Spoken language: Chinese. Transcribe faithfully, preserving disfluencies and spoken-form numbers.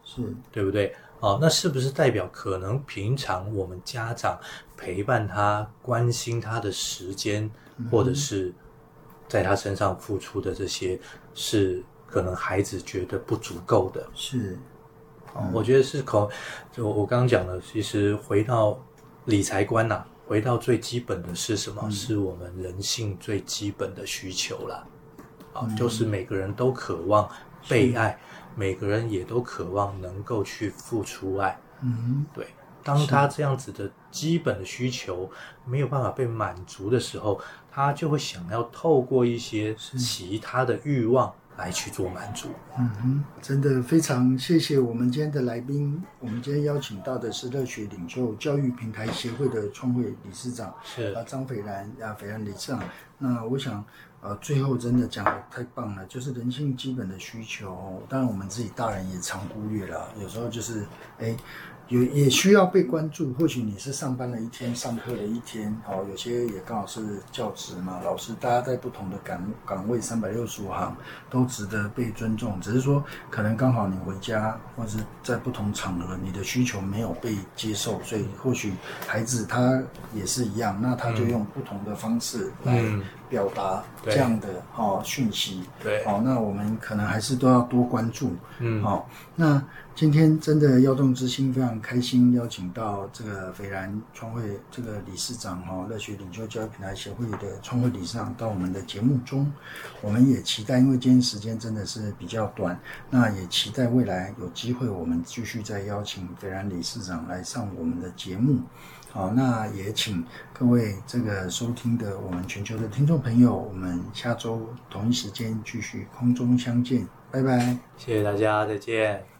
是， 对不对？哦，那是不是代表可能平常我们家长陪伴他、关心他的时间，嗯、或者是在他身上付出的这些，是可能孩子觉得不足够的？ 是， 哦，我觉得是可，就我刚刚讲的，其实回到理财观呐、啊，回到最基本的是什么？嗯、是我们人性最基本的需求啦。啊、嗯，就是每个人都渴望被爱，每个人也都渴望能够去付出爱。 嗯， 对。当他这样子的基本的需求没有办法被满足的时候，他就会想要透过一些其他的欲望来去做满足。 嗯哼，真的非常谢谢我们今天的来宾。我们今天邀请到的是乐学领袖教育平台协会的创会理事长， 是啊张斐然啊斐然理事长。那我想，呃，最后真的讲得太棒了，就是人性基本的需求，当然我们自己大人也常忽略了，有时候就是哎。有也需要被关注，或许你是上班了一天，上课了一天，哦，有些也刚好是教职嘛，老师，大家在不同的岗岗位，三百六十五行都值得被尊重。只是说，可能刚好你回家或者是在不同场合，你的需求没有被接受，所以或许孩子他也是一样，那他就用不同的方式来表达这样的、嗯、哦讯息。 对， 哦，那我们可能还是都要多关注。 嗯， 好、哦，那。今天真的耀动之星非常开心，邀请到这个斐然创会这个理事长哈，乐学领袖教育平台协会的创会理事长到我们的节目中，我们也期待，因为今天时间真的是比较短，那也期待未来有机会我们继续再邀请斐然理事长来上我们的节目。好，那也请各位这个收听的我们全球的听众朋友，我们下周同一时间继续空中相见，拜拜， 谢谢大家，再见。